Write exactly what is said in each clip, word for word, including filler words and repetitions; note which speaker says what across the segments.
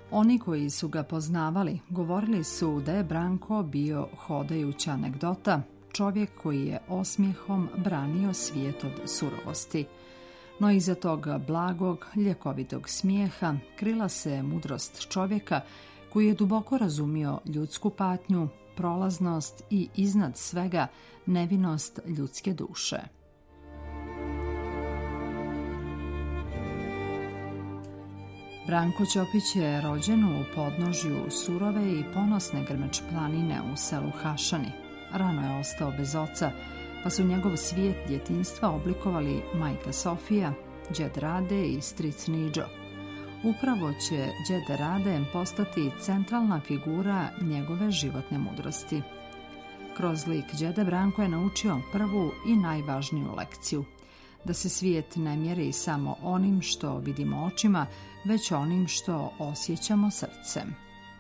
Speaker 1: Oni koji su ga poznavali govorili su da je Branko bio hodajuća anegdota, čovjek koji je osmijehom branio svijet od surovosti. No iza tog blagog, ljekovitog smijeha krila se mudrost čovjeka koji je duboko razumio ljudsku patnju, prolaznost i iznad svega nevinost ljudske duše. Branko Ćopić je rođen u podnožju surove i ponosne Grmeč planine u selu Hašani. Rano je ostao bez oca, pa su njegov svijet djetinjstva oblikovali majka Sofija, đed Rade i stric Niđo. Upravo će đed Rade postati centralna figura njegove životne mudrosti. Kroz lik đede Branko je naučio prvu i najvažniju lekciju, da se svijet ne mjeri samo onim što vidimo očima, već onim što osjećamo srcem.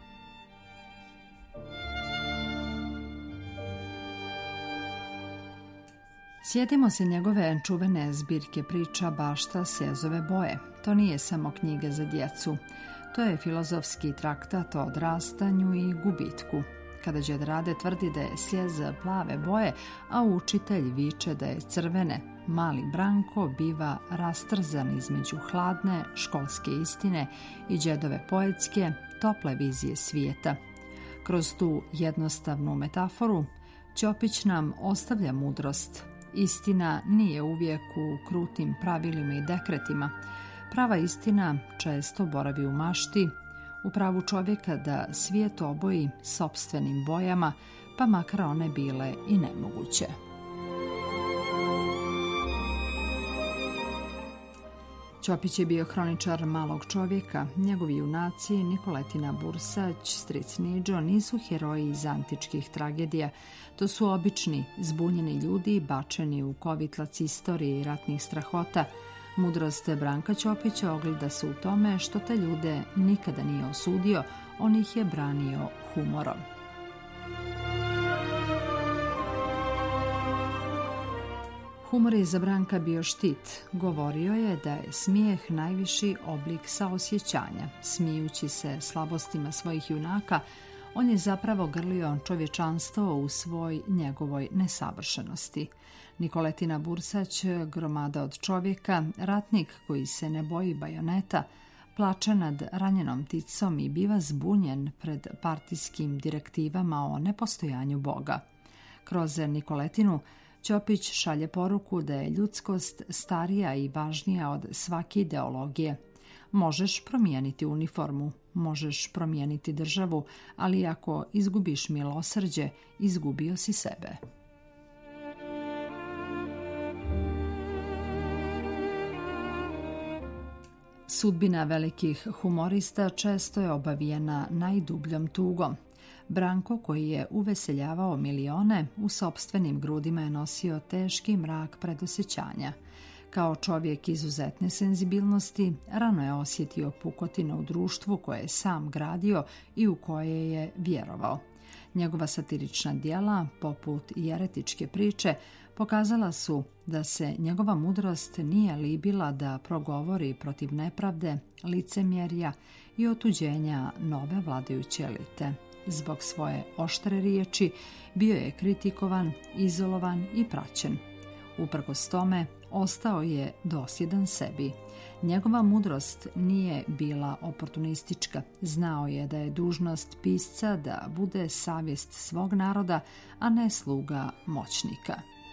Speaker 1: Sjetimo se njegove čuvene zbirke priča Bašta Sjezove boje. To nije samo knjiga za djecu, to je filozofski traktat o odrastanju i gubitku. Kada đed Rade tvrdi da je sljez plave boje, a učitelj viče da je crvene, mali Branko biva rastrzan između hladne školske istine i đedove poetske, tople vizije svijeta. Kroz tu jednostavnu metaforu Ćopić nam ostavlja mudrost. Istina nije uvijek u krutim pravilima i dekretima. Prava istina često boravi u mašti, u pravu čovjeka da svijet oboji sopstvenim bojama, pa makar one bile i nemoguće. Ćopić je bio hroničar malog čovjeka. Njegovi junaci Nikoletina Bursać, stric Niđo nisu heroji iz antičkih tragedija. To su obični, zbunjeni ljudi bačeni u kovitlac istorije i ratnih strahota. Mudrost Branka Ćopića ogleda se u tome što te ljude nikada nije osudio, on ih je branio humorom. Humor je za Branka bio štit. Govorio je da je smijeh najviši oblik saosjećanja. Smijući se slabostima svojih junaka, on je zapravo grlio čovječanstvo u svoj njegovoj nesavršenosti. Nikoletina Bursać, gromada od čovjeka, ratnik koji se ne boji bajoneta, plače nad ranjenom pticom i biva zbunjen pred partijskim direktivama o nepostojanju Boga. Kroz Nikoletinu Ćopić šalje poruku da je ljudskost starija i važnija od svake ideologije. Možeš promijeniti uniformu, možeš promijeniti državu, ali ako izgubiš milosrđe, izgubio si sebe. Sudbina velikih humorista često je obavijena najdubljom tugom. Branko, koji je uveseljavao milione, u sopstvenim grudima je nosio teški mrak predosjećanja. Kao čovjek izuzetne senzibilnosti, rano je osjetio pukotinu u društvu koje je sam gradio i u koje je vjerovao. Njegova satirična djela, poput jeretičke priče, pokazala su da se njegova mudrost nije libila da progovori protiv nepravde, licemjerja i otuđenja nove vladajuće elite. Zbog svoje oštre riječi bio je kritikovan, izolovan i praćen. Uprkos tome, ostao je dosljedan sebi. Njegova mudrost nije bila oportunistička. Znao je da je dužnost pisca da bude savjest svog naroda, a ne sluga moćnika.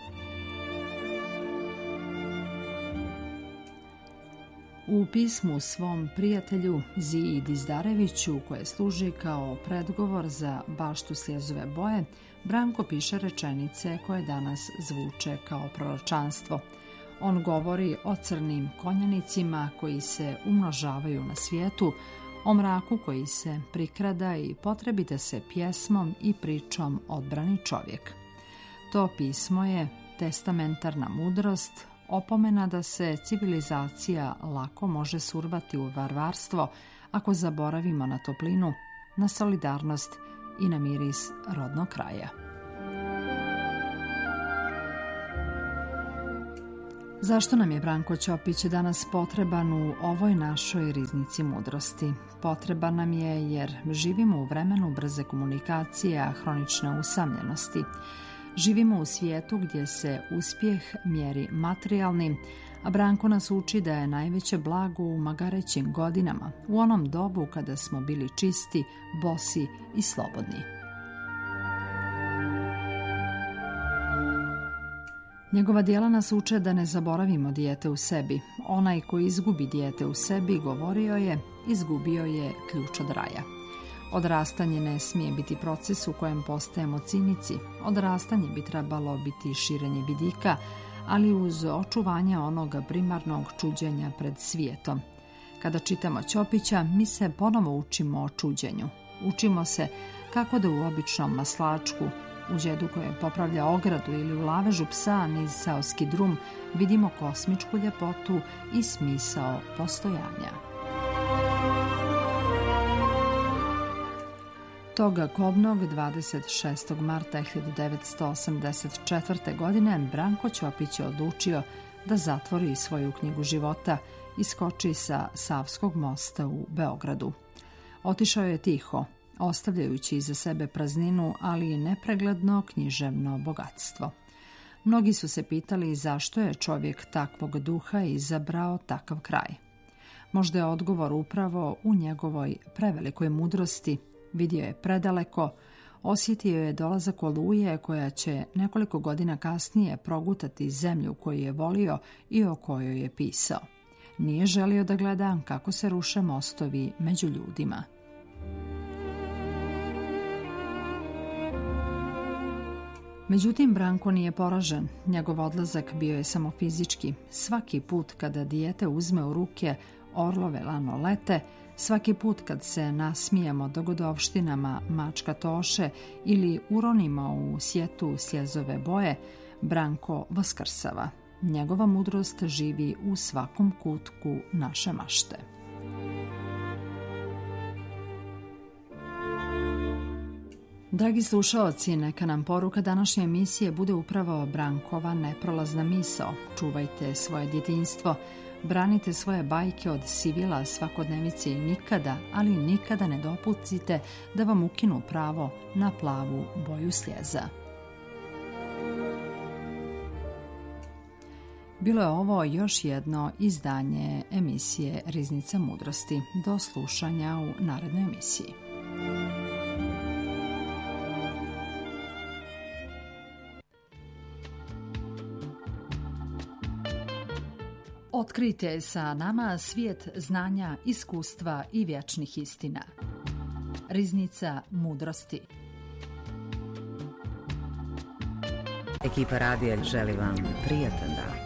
Speaker 1: U pismu svom prijatelju Ziji Dizdareviću, koje služi kao predgovor za Baštu Sjezove boje, Branko piše rečenice koje danas zvuče kao proročanstvo. On govori o crnim konjanicima koji se umnožavaju na svijetu, o mraku koji se prikrada i potrebi da se pjesmom i pričom odbrani čovjek. To pismo je testamentarna mudrost, opomena da se civilizacija lako može survati u varvarstvo ako zaboravimo na toplinu, na solidarnost i na miris rodnog kraja. Zašto nam je Branko Ćopić danas potreban u ovoj našoj riznici mudrosti? Potreban nam je jer živimo u vremenu brze komunikacije, a hronične usamljenosti. Živimo u svijetu gdje se uspjeh mjeri materijalnim, a Branko nas uči da je najveće blago u magarećim godinama, u onom dobu kada smo bili čisti, bosi i slobodni. Njegova djela nas uče da ne zaboravimo dijete u sebi. Onaj koji izgubi dijete u sebi, govorio je, izgubio je ključ od raja. Odrastanje ne smije biti proces u kojem postajemo cinici. Odrastanje bi trebalo biti širenje vidika, ali uz očuvanje onog primarnog čuđenja pred svijetom. Kada čitamo Ćopića, mi se ponovo učimo o čuđenju. Učimo se kako da u običnom maslačku, u đedu koji popravlja ogradu ili u lavežu psa niz seoski drum vidimo kosmičku ljepotu i smisao postojanja. Toga kobnog dvadeset šestog marta hiljadu devetsto osamdeset četvrte. godine Branko Ćopić je odlučio da zatvori svoju knjigu života i skoči sa Savskog mosta u Beogradu. Otišao je tiho, ostavljajući iza sebe prazninu, ali i nepregledno književno bogatstvo. Mnogi su se pitali zašto je čovjek takvog duha izabrao takav kraj. Možda je odgovor upravo u njegovoj prevelikoj mudrosti. Vidio je predaleko, osjetio je dolazak oluje koja će nekoliko godina kasnije progutati zemlju koju je volio i o kojoj je pisao. Nije želio da gleda kako se ruše mostovi među ljudima. Međutim, Branko nije poražen. Njegov odlazak bio je samo fizički. Svaki put kada dijete uzme u ruke orlove lanolete, svaki put kad se nasmijemo dogodovštinama mačka Toše ili uronimo u sjetu sljezove boje, Branko vaskrsava. Njegova mudrost živi u svakom kutku naše mašte. Dragi slušaoci, neka nam poruka današnje emisije bude upravo Brankova neprolazna misao. Čuvajte svoje djetinjstvo, branite svoje bajke od sivila svakodnevice i nikada, ali nikada ne dopustite da vam ukinu pravo na plavu boju sljeza. Bilo je ovo još jedno izdanje emisije Riznica mudrosti. Do slušanja u narednoj emisiji. Otkrijte sa nama svijet znanja, iskustva i vječnih istina. Riznica mudrosti.
Speaker 2: Ekipa Radija želi vam prijatan dan.